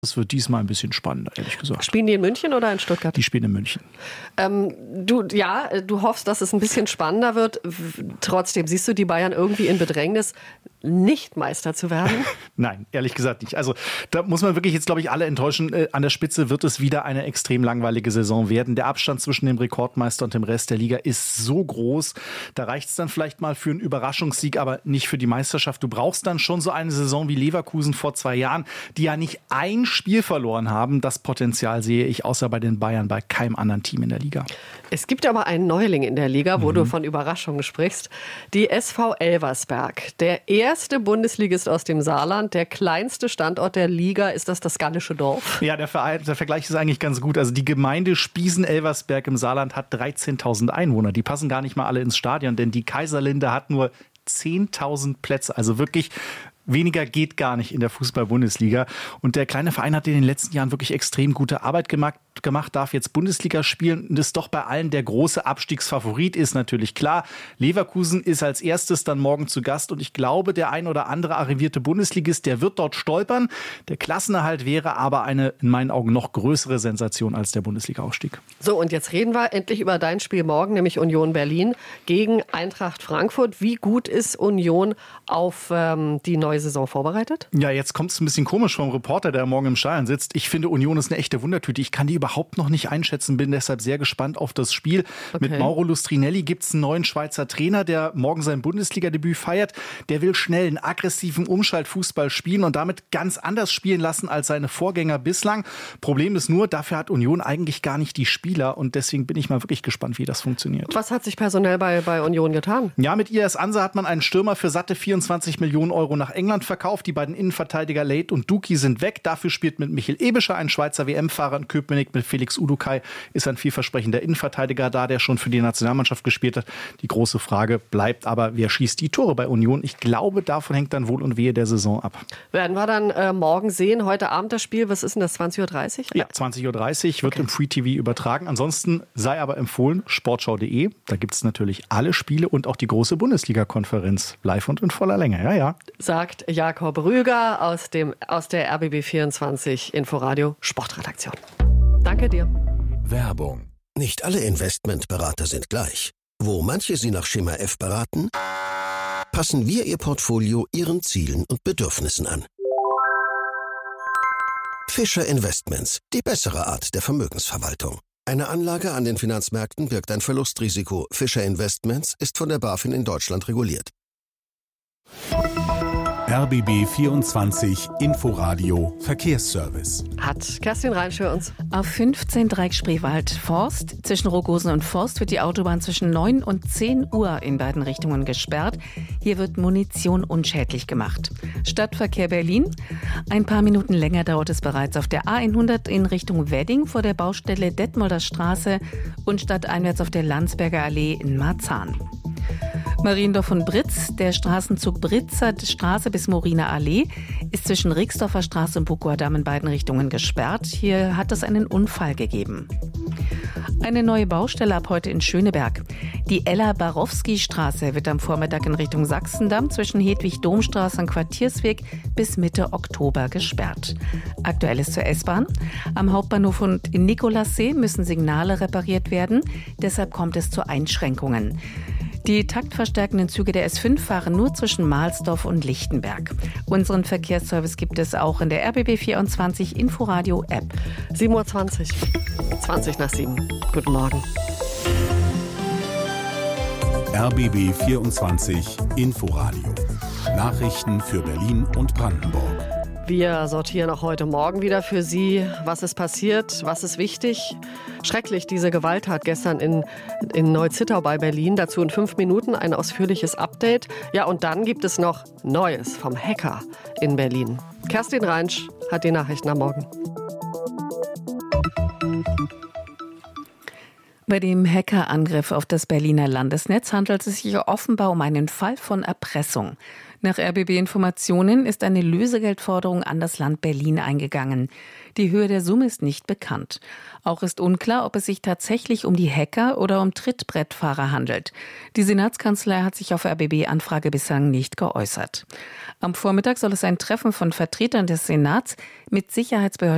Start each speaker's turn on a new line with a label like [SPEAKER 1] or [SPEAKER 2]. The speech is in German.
[SPEAKER 1] Es wird diesmal ein bisschen spannender, ehrlich gesagt.
[SPEAKER 2] Spielen die in München oder in Stuttgart?
[SPEAKER 1] Die spielen in München.
[SPEAKER 2] Du hoffst, dass es ein bisschen spannender wird. Trotzdem siehst du die Bayern irgendwie in Bedrängnis, nicht Meister zu werden?
[SPEAKER 1] Nein, ehrlich gesagt nicht. Also da muss man wirklich jetzt, glaube ich, alle enttäuschen. An der Spitze wird es wieder eine extrem langweilige Saison werden. Der Abstand zwischen dem Rekordmeister und dem Rest der Liga ist so groß. Da reicht es dann vielleicht mal für einen Überraschungssieg, aber nicht für die Meisterschaft. Du brauchst dann schon so eine Saison wie Leverkusen vor 2 Jahren, die ja nicht ein Spiel verloren haben. Das Potenzial sehe ich außer bei den Bayern bei keinem anderen Team in der Liga.
[SPEAKER 2] Es gibt aber einen Neuling in der Liga, wo du von Überraschungen sprichst. Die SV Elversberg. Der erste Bundesligist aus dem Saarland, der kleinste Standort der Liga. Ist das gallische Dorf?
[SPEAKER 1] Ja, der Vergleich ist eigentlich ganz gut. Also die Gemeinde Spiesen-Elversberg im Saarland hat 13.000 Einwohner. Die passen gar nicht mal alle ins Stadion, denn die Kaiserlinde hat nur 10.000 Plätze. Also wirklich weniger geht gar nicht in der Fußball-Bundesliga. Und der kleine Verein hat in den letzten Jahren wirklich extrem gute Arbeit gemacht, darf jetzt Bundesliga spielen und ist doch bei allen der große Abstiegsfavorit, ist natürlich klar. Leverkusen ist als erstes dann morgen zu Gast und ich glaube, der ein oder andere arrivierte Bundesligist, der wird dort stolpern. Der Klassenerhalt wäre aber eine, in meinen Augen, noch größere Sensation als der Bundesliga-Aufstieg.
[SPEAKER 2] So, und jetzt reden wir endlich über dein Spiel morgen, nämlich Union Berlin gegen Eintracht Frankfurt. Wie gut ist Union auf die neue Saison vorbereitet?
[SPEAKER 1] Ja, jetzt kommt es ein bisschen komisch vom Reporter, der morgen im Stadion sitzt. Ich finde, Union ist eine echte Wundertüte. Ich kann die überhaupt noch nicht einschätzen, bin deshalb sehr gespannt auf das Spiel. Okay. Mit Mauro Lustrinelli gibt es einen neuen Schweizer Trainer, der morgen sein Bundesliga-Debüt feiert. Der will schnellen, aggressiven Umschaltfußball spielen und damit ganz anders spielen lassen als seine Vorgänger bislang. Problem ist nur, dafür hat Union eigentlich gar nicht die Spieler und deswegen bin ich mal wirklich gespannt, wie das funktioniert.
[SPEAKER 2] Was hat sich personell bei Union getan?
[SPEAKER 1] Ja, mit IS Ansa hat man einen Stürmer für satte 24 Millionen Euro nach England verkauft. Die beiden Innenverteidiger Late und Duki sind weg. Dafür spielt mit Michel Ebischer, ein Schweizer WM-Fahrer in Köpenick. Mit Felix Udukai ist ein vielversprechender Innenverteidiger da, der schon für die Nationalmannschaft gespielt hat. Die große Frage bleibt aber, wer schießt die Tore bei Union? Ich glaube, davon hängt dann Wohl und Wehe der Saison ab.
[SPEAKER 2] Werden wir dann morgen sehen, heute Abend das Spiel, was ist denn das, 20.30 Uhr?
[SPEAKER 1] Ja, 20.30 Uhr wird im Free TV übertragen. Ansonsten sei aber empfohlen, sportschau.de. Da gibt es natürlich alle Spiele und auch die große Bundesliga-Konferenz live und in voller Länge. Ja.
[SPEAKER 2] Sagt Jakob Rüger aus der RBB24 Inforadio Sportredaktion. Danke dir.
[SPEAKER 3] Werbung.
[SPEAKER 4] Nicht alle Investmentberater sind gleich. Wo manche Sie nach Schema F beraten, passen wir Ihr Portfolio Ihren Zielen und Bedürfnissen an. Fischer Investments, die bessere Art der Vermögensverwaltung. Eine Anlage an den Finanzmärkten birgt ein Verlustrisiko. Fischer Investments ist von der BaFin in Deutschland reguliert.
[SPEAKER 3] RBB24 Inforadio Verkehrsservice.
[SPEAKER 2] Hat Kerstin Reinsch für uns.
[SPEAKER 5] Auf 15 Dreieck Spreewald-Forst. Zwischen Rogosen und Forst wird die Autobahn zwischen 9 und 10 Uhr in beiden Richtungen gesperrt. Hier wird Munition unschädlich gemacht. Stadtverkehr Berlin. Ein paar Minuten länger dauert es bereits auf der A100 in Richtung Wedding vor der Baustelle Detmolder Straße und stadteinwärts auf der Landsberger Allee in Marzahn. Mariendorf und Britz. Der Straßenzug Britzer Straße bis Moriner Allee ist zwischen Rixdorfer Straße und Bukower Damm in beiden Richtungen gesperrt. Hier hat es einen Unfall gegeben. Eine neue Baustelle ab heute in Schöneberg. Die Ella-Barowski-Straße wird am Vormittag in Richtung Sachsendamm zwischen Hedwig-Domstraße und Quartiersweg bis Mitte Oktober gesperrt. Aktuelles zur S-Bahn. Am Hauptbahnhof und in Nikolassee müssen Signale repariert werden. Deshalb kommt es zu Einschränkungen. Die taktverstärkenden Züge der S5 fahren nur zwischen Mahlsdorf und Lichtenberg. Unseren Verkehrsservice gibt es auch in der RBB24 Inforadio App.
[SPEAKER 2] 7.20 Uhr. 20 nach 7. Guten Morgen.
[SPEAKER 3] RBB24 Inforadio. Nachrichten für Berlin und Brandenburg.
[SPEAKER 2] Wir sortieren auch heute Morgen wieder für Sie, was ist passiert, was ist wichtig. Schrecklich, diese Gewalttat gestern in Neu-Zittau bei Berlin. Dazu in 5 Minuten ein ausführliches Update. Ja, und dann gibt es noch Neues vom Hacker in Berlin. Kerstin Reinsch hat die Nachrichten am Morgen.
[SPEAKER 5] Bei dem Hackerangriff auf das Berliner Landesnetz handelt es sich offenbar um einen Fall von Erpressung. Nach RBB-Informationen ist eine Lösegeldforderung an das Land Berlin eingegangen. Die Höhe der Summe ist nicht bekannt. Auch ist unklar, ob es sich tatsächlich um die Hacker oder um Trittbrettfahrer handelt. Die Senatskanzlei hat sich auf RBB-Anfrage bislang nicht geäußert. Am Vormittag soll es ein Treffen von Vertretern des Senats mit Sicherheitsbehörden